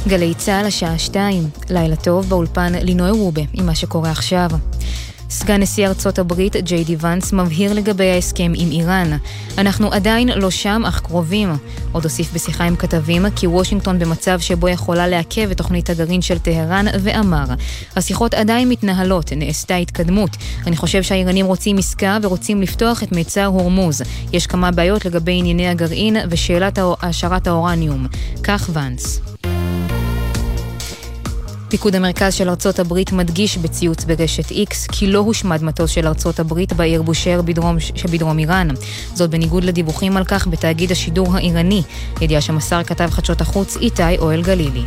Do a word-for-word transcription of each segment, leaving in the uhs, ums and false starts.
גלי צהל השעה שתיים, לילה טוב באולפן לינוי רובה עם מה שקורה עכשיו. סגן נשיא ארצות הברית ג'יי די ונס מבהיר לגבי ההסכם עם איראן. אנחנו עדיין לא שם אך קרובים. עוד הוסיף בשיחה עם כתבים כי וושינגטון במצב שבו יכולה לעכב את תוכנית הגרעין של טהרן, ואמר, השיחות עדיין מתנהלות, נעשתה התקדמות. אני חושב שהאיראנים רוצים עסקה ורוצים לפתוח את מיצר הורמוז. יש כמה בעיות לגבי ענייני הגרעין ושאלת העשרת האורניום. כך ונס. פיקוד המרכז של ארצות הברית מדגיש בציוץ ברשת איקס כי לא הושמד מטוס של ארצות הברית בעיר בושר בדרום, שבדרום איראן. זאת בניגוד לדיווחים על כך בתאגיד השידור האיראני, ידיעה שמסר כתב חדשות החוץ איתי אוהל גלילי.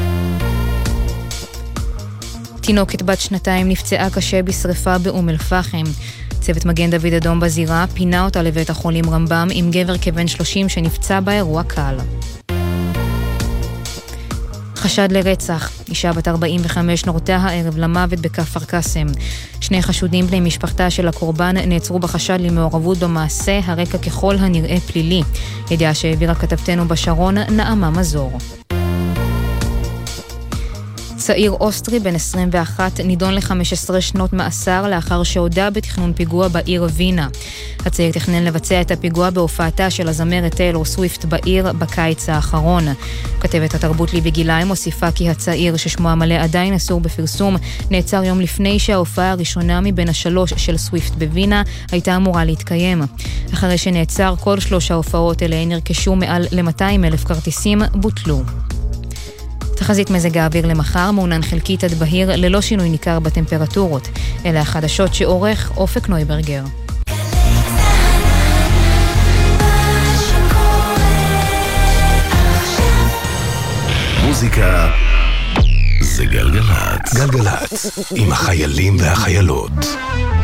תינוקת בת שנתיים נפצעה קשה בשריפה באום אל-פחם. צוות מגן דוד אדום בזירה פינה אותה לבית החולים רמב"ם עם גבר כבן שלושים שנפצע באירוע קל. חשד לרצח, אישה בת ארבעים וחמש נורתה הערב למוות בכפר קאסם. שני חשודים בני משפחתה של הקורבן נעצרו בחשד למעורבות במעשה, הרקע ככל הנראה פלילי. ידיעה שהעבירה כתבתנו בשרון, נעמה מזור. צעיר אוסטרי בן עשרים ואחת נידון ל-חמש עשרה שנות מאסר לאחר שהודע בתכנון פיגוע בעיר וינה. הצעיר תכנן לבצע את הפיגוע בהופעתה של הזמרת טיילור סוויפט בעיר בקיץ האחרון. כתבת התרבות ליבי גילאי מוסיפה כי הצעיר ששמו המלא עדיין אסור בפרסום נעצר יום לפני שההופעה הראשונה מבין השלוש של סוויפט בווינה הייתה אמורה להתקיים. אחרי שנעצר כל שלוש ההופעות אליהן נרכשו מעל ל-מאתיים אלף כרטיסים בוטלו. תחזית מזג האוויר למחר מעונן חלקית עד בהיר ללא שינוי ניכר בטמפרטורות. אלה החדשות שעורך אופק נויברגר. מוזיקה זה גלגלת. גלגלת עם החיילים והחיילות.